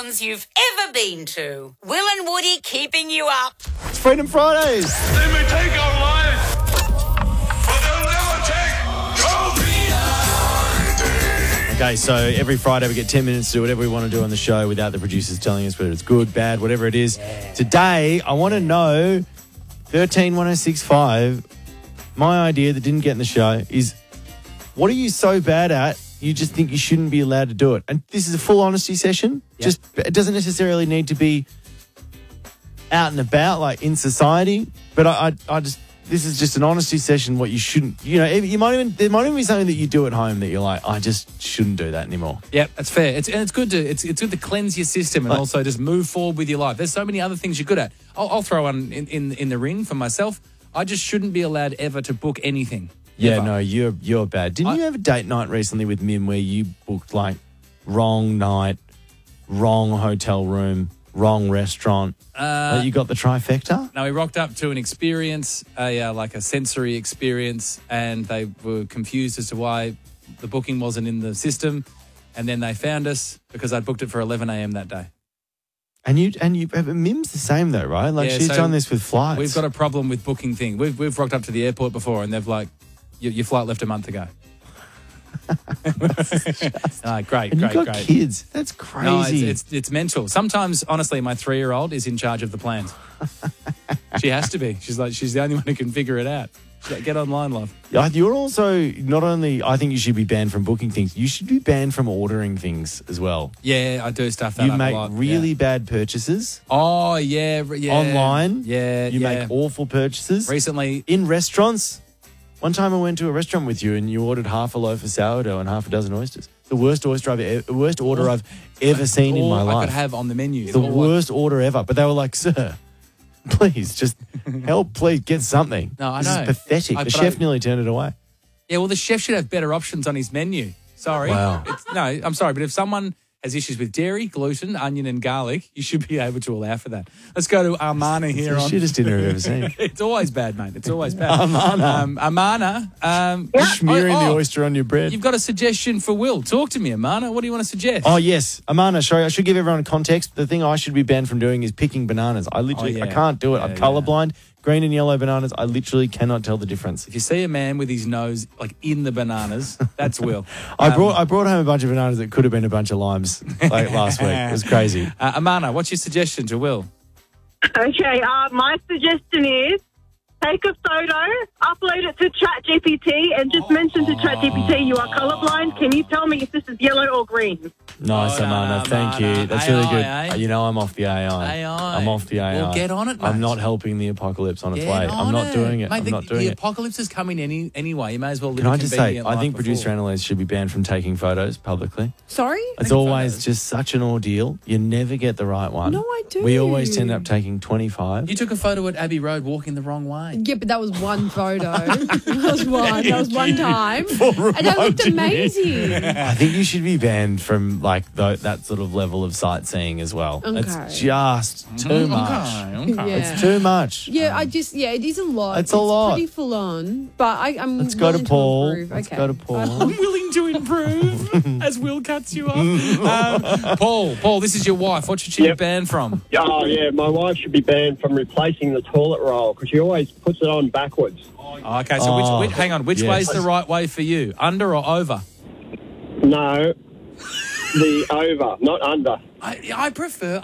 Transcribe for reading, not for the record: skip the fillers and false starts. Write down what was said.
cons you've ever been to. Will and Woody keeping you up. It's Freedom Fridays. They may take our lives, but they'll never take your freedom. Okay, so every Friday we get 10 minutes to do whatever we want to do on the show without the producers telling us whether it's good, bad, whatever it is. Yeah. Today, I want to know, 131065, my idea that didn't get in the show is, what are you so bad at you just think you shouldn't be allowed to do it? And this is a full honesty session. Yep. Just it doesn't necessarily need to be out and about, like in society. But I just, this is just an honesty session. What you shouldn't, there might even be something that you do at home that you're like, I just shouldn't do that anymore. Yeah, that's fair. It's good to cleanse your system and also just move forward with your life. There's so many other things you're good at. I'll throw one in the ring for myself. I just shouldn't be allowed ever to book anything. Yeah, ever. no, you're bad. Didn't you have a date night recently with Mim where you booked like wrong night, wrong hotel room, wrong restaurant? You got the trifecta? No, we rocked up to an experience, like a sensory experience, and they were confused as to why the booking wasn't in the system, and then they found us because I'd booked it for 11 a.m. that day. And Mim's the same though, right? Like she's done this with flights. We've got a problem with booking things. We've rocked up to the airport before, and they've like, your flight left a month ago. Great. You've got kids. That's crazy. No, it's mental. Sometimes, honestly, my 3-year-old is in charge of the plans. She has to be. She's the only one who can figure it out. Get online, love. You're also not only, I think you should be banned from booking things, you should be banned from ordering things as well. Yeah, I do stuff that you up make a lot. really bad purchases. Oh, yeah. Online. Yeah, You make awful purchases. Recently. In restaurants. One time I went to a restaurant with you and you ordered half a loaf of sourdough and half a dozen oysters. The worst order I've ever seen in my life. I could have on the menu. The worst order ever. But they were like, sir, please, just help, please, get something. No, I this know. Is pathetic. The chef nearly turned it away. Yeah, well, the chef should have better options on his menu. Sorry. Wow. I'm sorry, but if someone has issues with dairy, gluten, onion and garlic, you should be able to allow for that. Let's go to Armana here. It's the shittest dinner I've ever seen. It's always bad, mate. It's always bad. Armana. Smearing the oyster on your bread. You've got a suggestion for Will. Talk to me, Armana. What do you want to suggest? Oh, yes. Amana, sorry, I should give everyone context. The thing I should be banned from doing is picking bananas. I can't do it. I'm colourblind. Green and yellow bananas, I literally cannot tell the difference. If you see a man with his nose like in the bananas, that's Will. I brought home a bunch of bananas that could have been a bunch of limes like last week. It was crazy. Amana, what's your suggestion to Will? Okay, my suggestion is take a photo, upload it to ChatGPT, and just mention to ChatGPT you are colourblind. Can you tell me if this is yellow or green? Nice, Amana. Thank you. That's really good. I'm off the AI. I'm off the AI. Well, get on it, mate. I'm not helping the apocalypse on its way. I'm not doing it. Mate, I'm not doing it. The apocalypse is coming anyway. You may as well live Can I just say, I think before. producer Annalise should be banned from taking photos publicly. Sorry? It's always just such an ordeal. You never get the right one. No, I do. We always end up taking 25. You took a photo at Abbey Road walking the wrong way. Yeah, but that was one photo. That was one time. And that looked amazing. I think you should be banned from like that sort of level of sightseeing as well. Okay. It's just too much. Okay. Yeah. It's too much. Yeah, it is a lot. It's a lot. Pretty full on. But I'm Let's go to willing Paul. improve. Let's Okay. go to Paul. I'm willing to improve as Will cuts you off. Paul, this is your wife. What should she be banned from? Oh, yeah, my wife should be banned from replacing the toilet roll because she always puts it on backwards. Okay, so which way is the right way for you? Under or over? No, the over, not under. I prefer